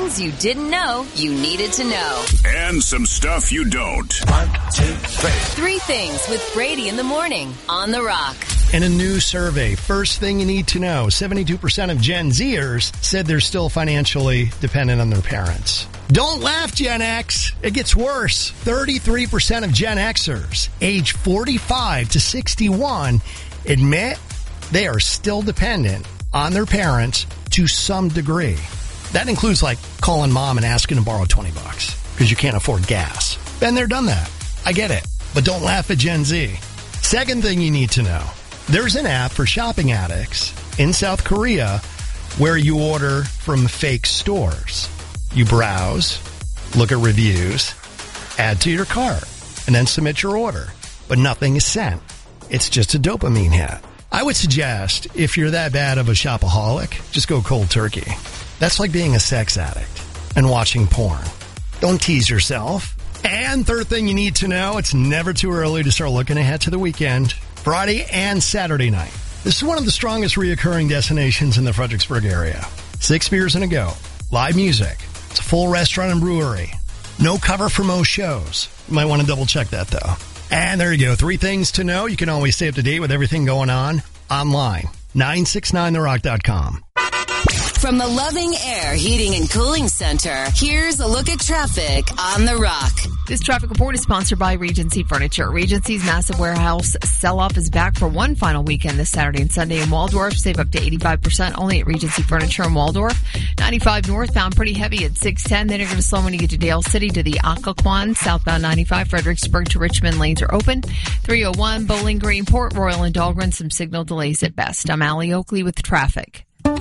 things you didn't know you needed to know. And some stuff you don't. 1, 2, 3. 3 things with Brady in the morning on The Rock. In a new survey, first thing you need to know, 72% of Gen Zers said they're still financially dependent on their parents. Don't laugh, Gen X. It gets worse. 33% of Gen Xers, age 45 to 61, admit they are still dependent on their parents to some degree. That includes like calling mom and asking to borrow $20 because you can't afford gas. Been there, done that. I get it. But don't laugh at Gen Z. Second thing you need to know. There's an app for shopping addicts in South Korea where you order from fake stores. You browse, look at reviews, add to your cart, and then submit your order. But nothing is sent. It's just a dopamine hit. I would suggest, if you're that bad of a shopaholic, just go cold turkey. That's like being a sex addict and watching porn. Don't tease yourself. And third thing you need to know, it's never too early to start looking ahead to the weekend. Friday and Saturday night. This is one of the strongest reoccurring destinations in the Fredericksburg area. 6 beers and a go. Live music. It's a full restaurant and brewery. No cover for most shows. You might want to double check that though. And there you go. 3 things to know. You can always stay up to date with everything going on online. 969therock.com. From the Loving Air Heating and Cooling Center, here's a look at traffic on The Rock. This traffic report is sponsored by Regency Furniture. Regency's massive warehouse sell-off is back for one final weekend this Saturday and Sunday in Waldorf. Save up to 85% only at Regency Furniture in Waldorf. 95 northbound, pretty heavy at 610. Then you're going to slow when you get to Dale City to the Occoquan. Southbound 95, Fredericksburg to Richmond lanes are open. 301, Bowling Green, Port Royal, and Dahlgren. Some signal delays at best. I'm Allie Oakley with the traffic.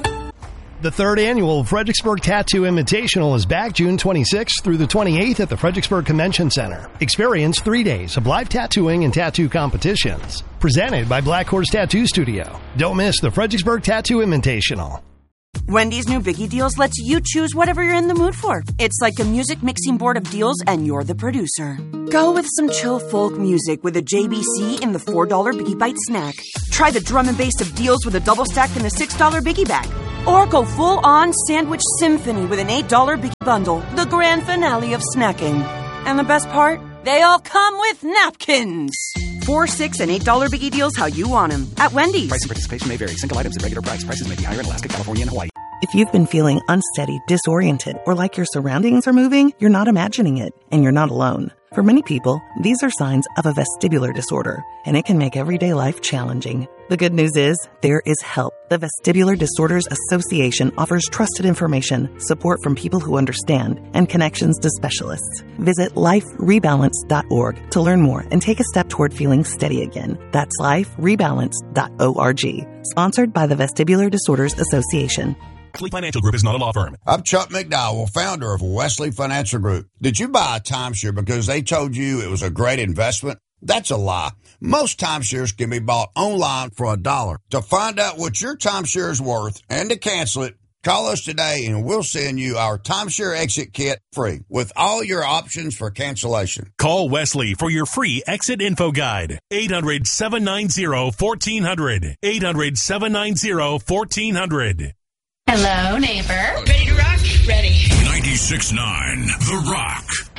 The third annual Fredericksburg Tattoo Invitational is back June 26th through the 28th at the Fredericksburg Convention Center. Experience 3 days of live tattooing and tattoo competitions. Presented by Black Horse Tattoo Studio. Don't miss the Fredericksburg Tattoo Invitational. Wendy's new Biggie Deals lets you choose whatever you're in the mood for. It's like a music mixing board of deals, and you're the producer. Go with some chill folk music with a JBC in the $4 Biggie Bite snack. Try the drum and bass of deals with a double stack in the $6 Biggie Bag. Or go full-on sandwich symphony with an $8 Biggie Bundle, the grand finale of snacking. And the best part? They all come with napkins. 4, 6, and $8 Biggie Deals how you want them at Wendy's. Price and participation may vary. Single items at regular price. Prices may be higher in Alaska, California, and Hawaii. If you've been feeling unsteady, disoriented, or like your surroundings are moving, you're not imagining it, and you're not alone. For many people, these are signs of a vestibular disorder, and it can make everyday life challenging. The good news is, there is help. The Vestibular Disorders Association offers trusted information, support from people who understand, and connections to specialists. Visit liferebalance.org to learn more and take a step toward feeling steady again. That's liferebalance.org. Sponsored by the Vestibular Disorders Association. Wesley Financial Group is not a law firm. I'm Chuck McDowell, founder of Wesley Financial Group. Did you buy a timeshare because they told you it was a great investment? That's a lie. Most timeshares can be bought online for $1. To find out what your timeshare is worth and to cancel it, call us today and we'll send you our timeshare exit kit free with all your options for cancellation. Call Wesley for your free exit info guide. 800-790-1400. 800-790-1400. Hello, neighbor. Ready to rock? Ready. 96.9 The Rock.